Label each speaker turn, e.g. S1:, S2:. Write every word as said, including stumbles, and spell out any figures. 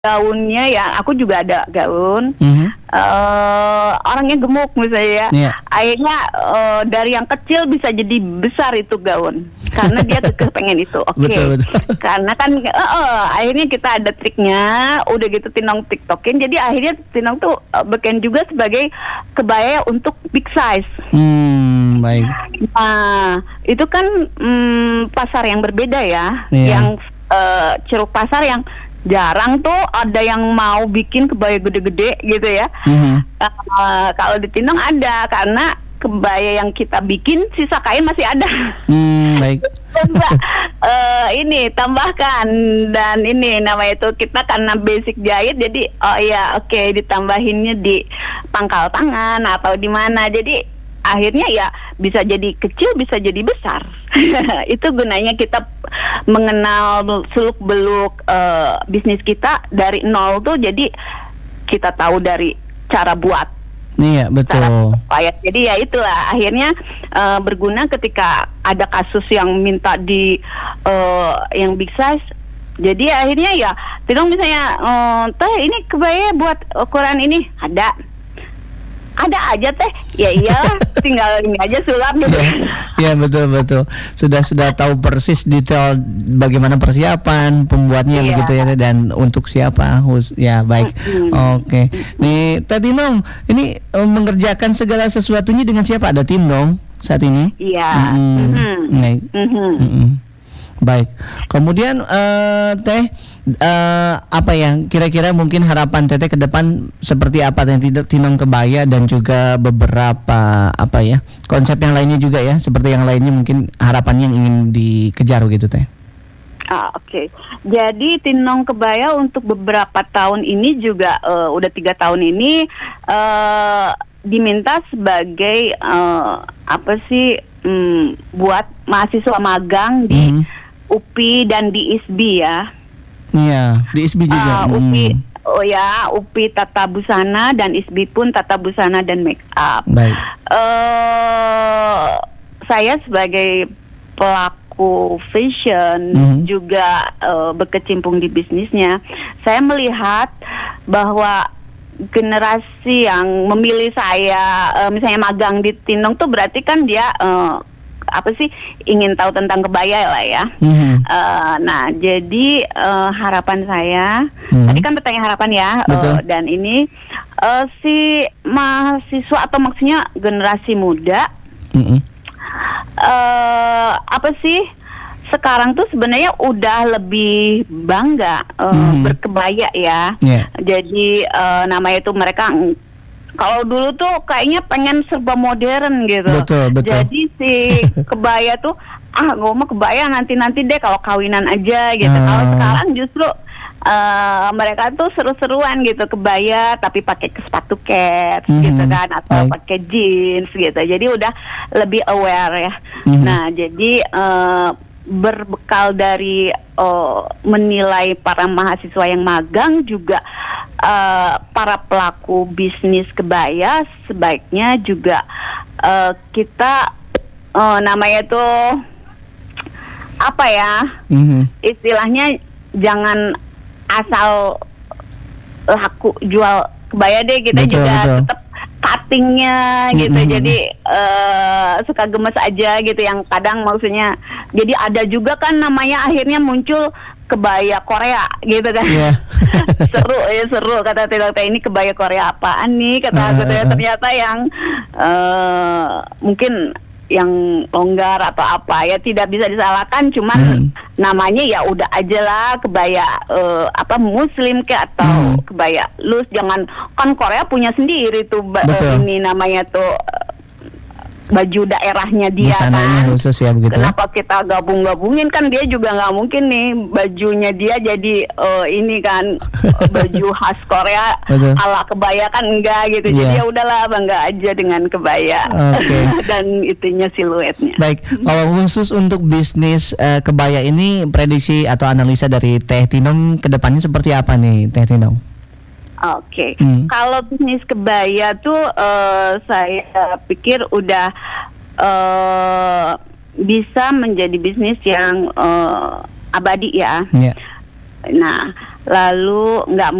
S1: gaunnya ya, aku juga ada gaun.
S2: Mhm.
S1: Uh, orangnya gemuk misalnya ya.
S2: Iya.
S1: Akhirnya uh, dari yang kecil bisa jadi besar itu gaun. Karena dia kekeh pengen itu. Oke.
S2: Betul, betul.
S1: Karena kan uh, uh, akhirnya kita ada triknya. Udah gitu Tinong TikTokin. Jadi akhirnya Tinong tuh uh, beken juga sebagai kebaya untuk big size.
S2: Hmm, baik.
S1: Nah, itu kan mm, pasar yang berbeda ya.
S2: Iya.
S1: Yang uh, ceruk pasar yang jarang tuh ada yang mau bikin kebaya gede-gede gitu ya.
S2: Mhm.
S1: Uh, kalau di Tinong ada, karena kebaya yang kita bikin sisa kain masih ada.
S2: Hmm, baik.
S1: Coba uh, ini tambahkan, dan ini namanya itu kita karena basic jahit, jadi oh ya oke okay, ditambahinnya di pangkal tangan atau di mana, jadi akhirnya ya bisa jadi kecil bisa jadi besar. Itu gunanya kita mengenal seluk beluk uh, bisnis kita dari nol tuh, jadi kita tahu dari cara buat.
S2: Iya, betul.
S1: Cara, jadi ya itulah akhirnya uh, berguna ketika ada kasus yang minta di uh, yang big size. Jadi akhirnya ya Tinong misalnya uh, teh ini kebaya buat ukuran ini ada. Ada aja teh, ya iyalah, tinggal ini aja sulap gitu.
S2: Iya, betul betul. Sudah sudah tahu persis detail bagaimana persiapan pembuatnya,
S1: Iya.
S2: begitu ya, dan untuk siapa. Hus, ya baik.
S1: Mm-hmm.
S2: Oke. Nih, Teh Tinong, ini eh, mengerjakan segala sesuatunya dengan siapa? Ada tim dong saat ini?
S1: Iya.
S2: Mm-mm.
S1: Mhm.
S2: Baik.
S1: Mhm.
S2: Mm-mm. Baik. Kemudian eh, Teh, eh, apa yang kira-kira mungkin harapan Teteh ke depan seperti apa yang tidak Tinong Kebaya, dan juga beberapa apa ya konsep yang lainnya juga ya, seperti yang lainnya mungkin harapannya yang ingin dikejar gitu Teh.
S1: Ah, oke. Okay. Jadi Tinong Kebaya untuk beberapa tahun ini juga uh, udah tiga tahun ini uh, diminta sebagai uh, apa sih um, buat mahasiswa magang di
S2: Mhm.
S1: U P I dan di I S B I ya.
S2: Iya, di I S B I juga.
S1: Uh, U P I,
S2: Hmm.
S1: oh ya, U P I Tata Busana dan I S B I pun Tata Busana dan Make Up.
S2: Baik.
S1: Uh, saya sebagai pelaku fashion
S2: Mhm.
S1: juga uh, berkecimpung di bisnisnya. Saya melihat bahwa generasi yang memilih saya, uh, misalnya magang di Tinong tuh berarti kan dia uh, apa sih ingin tahu tentang kebaya lah ya.
S2: Mhm.
S1: Uh, nah, jadi uh, harapan saya,
S2: Mhm.
S1: tadi kan bertanya harapan ya,
S2: Betul.
S1: uh, dan ini uh, si mahasiswa atau maksudnya generasi muda,
S2: Mhm.
S1: uh, apa sih sekarang tuh sebenarnya udah lebih bangga uh,
S2: Mhm.
S1: berkebaya ya.
S2: Iya.
S1: Jadi uh, namanya itu mereka kalau dulu tuh kayaknya pengen serba modern gitu.
S2: Betul, betul.
S1: Jadi si kebaya tuh ah gue mau kebaya nanti-nanti deh kalau kawinan aja gitu.
S2: Ah.
S1: Kalau sekarang justru uh, mereka tuh seru-seruan gitu kebaya tapi pakai sepatu kets
S2: Mhm.
S1: gitu kan, atau
S2: Baik.
S1: pakai jeans gitu. Jadi udah lebih aware ya.
S2: Mhm.
S1: Nah, jadi uh, berbekal dari uh, menilai para mahasiswa yang magang juga uh, para pelaku bisnis kebaya sebaiknya juga uh, kita uh, namanya tuh apa ya
S2: Mhm.
S1: istilahnya jangan asal laku jual kebaya deh, kita
S2: Betul,
S1: juga
S2: betul.
S1: tetap cuttingnya gitu.
S2: Mm-mm.
S1: Jadi uh, suka gemes aja gitu, yang kadang maksudnya jadi ada juga kan namanya akhirnya muncul kebaya Korea gitu kan.
S2: Iya.
S1: Seru ya, seru kata Teh, ini kebaya Korea apaan nih kata aku tuh ya. Ternyata yang uh, mungkin yang longgar atau apa ya tidak bisa disalahkan, cuman
S2: Hmm.
S1: namanya ya udah aja lah kebaya uh, apa muslim ke atau
S2: Hmm.
S1: kebaya lus, jangan kan Korea punya sendiri tuh ba-
S2: Betul.
S1: ini namanya tuh uh, baju daerahnya dia
S2: Busananya
S1: kan.
S2: khusus ya begitu.
S1: Kenapa kita gabung-gabungin, kan dia juga nggak mungkin nih bajunya dia jadi uh, ini kan uh, baju khas Korea
S2: Betul.
S1: ala kebaya kan enggak gitu.
S2: Iya.
S1: Jadi ya udahlah bangga aja dengan kebaya.
S2: Oke.
S1: Dan itunya siluetnya.
S2: Baik, kalau khusus untuk bisnis eh, kebaya ini, prediksi atau analisa dari Teh Tinong ke depannya seperti apa nih Teh Tinong?
S1: Oke,
S2: Hmm.
S1: kalau bisnis kebaya tuh uh, saya pikir udah uh, bisa menjadi bisnis yang uh, abadi ya.
S2: Iya.
S1: Nah, lalu nggak